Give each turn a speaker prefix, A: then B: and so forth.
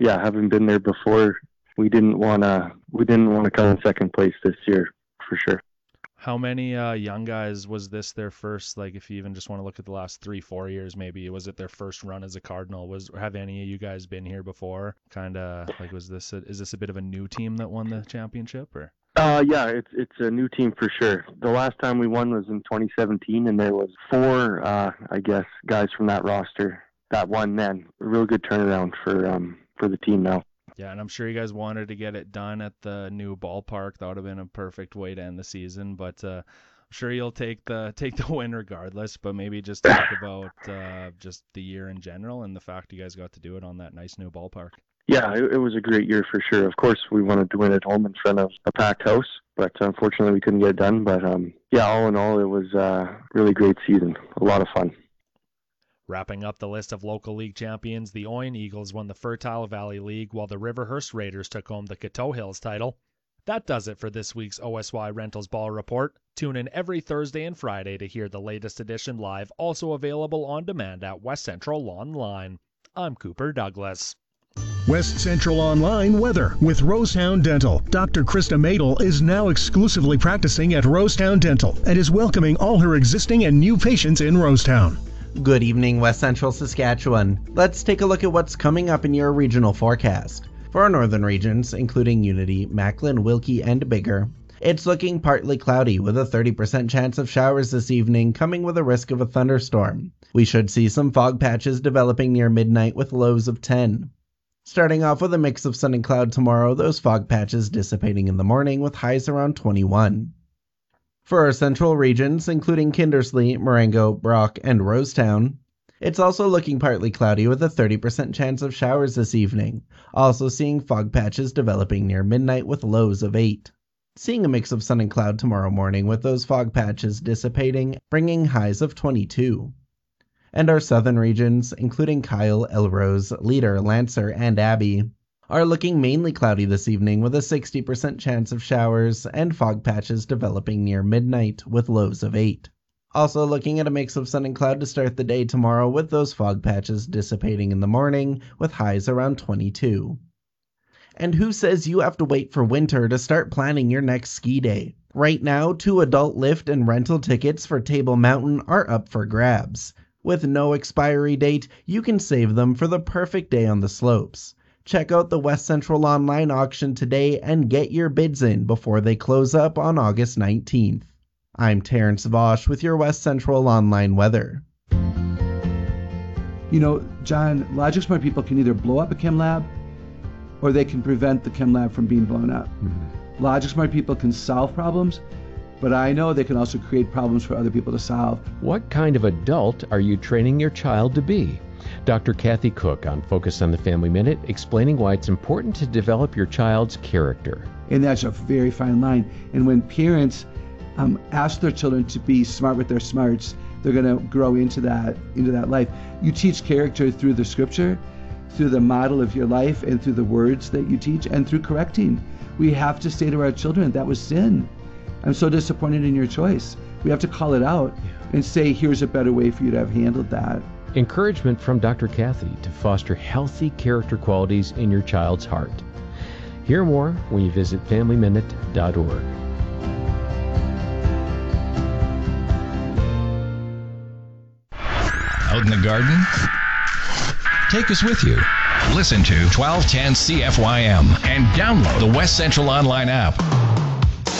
A: yeah, having been there before, we didn't want to come in second place this year for sure.
B: How many young guys was this their first, like if you even just want to look at the last 3-4 years, maybe was it their first run as a Cardinal? Have any of you guys been here before? Kind of like, is this a bit of a new team that won the championship, or?
A: Yeah, it's a new team for sure. The last time we won was in 2017, and there was 4, I guess, guys from that roster that won then. A real good turnaround for the team now.
B: Yeah, and I'm sure you guys wanted to get it done at the new ballpark. That would have been a perfect way to end the season, but I'm sure you'll take the win regardless. But maybe just talk about just the year in general and the fact you guys got to do it on that nice new ballpark.
A: Yeah, it was a great year for sure. Of course, we wanted to win at home in front of a packed house, but unfortunately we couldn't get it done. But yeah, all in all, it was a really great season. A lot of fun.
B: Wrapping up the list of local league champions, the Oyen Eagles won the Fertile Valley League, while the Riverhurst Raiders took home the Coteau Hills title. That does it for this week's OSY Rentals Ball Report. Tune in every Thursday and Friday to hear the latest edition live, also available on demand at West Central Online. I'm Cooper Douglas.
C: West Central Online weather with Rosetown Dental. Dr. Krista Madel is now exclusively practicing at Rosetown Dental and is welcoming all her existing and new patients in Rosetown.
D: Good evening, West Central Saskatchewan. Let's take a look at what's coming up in your regional forecast. For our northern regions, including Unity, Macklin, Wilkie, and Biggar, it's looking partly cloudy with a 30% chance of showers this evening, coming with a risk of a thunderstorm. We should see some fog patches developing near midnight with lows of 10. Starting off with a mix of sun and cloud tomorrow, those fog patches dissipating in the morning with highs around 21. For our central regions, including Kindersley, Marengo, Brock, and Rosetown, it's also looking partly cloudy with a 30% chance of showers this evening, also seeing fog patches developing near midnight with lows of 8. Seeing a mix of sun and cloud tomorrow morning with those fog patches dissipating, bringing highs of 22. And our southern regions, including Kyle, Elrose, Leader, Lancer, and Abbey, are looking mainly cloudy this evening with a 60% chance of showers and fog patches developing near midnight with lows of 8. Also looking at a mix of sun and cloud to start the day tomorrow with those fog patches dissipating in the morning with highs around 22. And who says you have to wait for winter to start planning your next ski day? Right now, 2 adult lift and rental tickets for Table Mountain are up for grabs. With no expiry date, you can save them for the perfect day on the slopes. Check out the West Central Online auction today and get your bids in before they close up on August 19th. I'm Terrence Vosch with your West Central Online weather.
E: You know, John, Logic Smart people can either blow up a chem lab or they can prevent the chem lab from being blown up. Mm-hmm. Logic Smart people can solve problems, but I know they can also create problems for other people to solve.
F: What kind of adult are you training your child to be? Dr. Kathy Cook on Focus on the Family Minute, explaining why it's important to develop your child's character.
E: And that's a very fine line. And when parents ask their children to be smart with their smarts, they're going to grow into that life. You teach character through the scripture, through the model of your life, and through the words that you teach, and through correcting. We have to say to our children, that was sin. I'm so disappointed in your choice. We have to call it out and say, here's a better way for you to have handled that.
F: Encouragement from Dr. Kathy to foster healthy character qualities in your child's heart. Hear more when you visit FamilyMinute.org.
G: Out in the garden? Take us with you. Listen to 1210 CFYM and download the West Central Online app.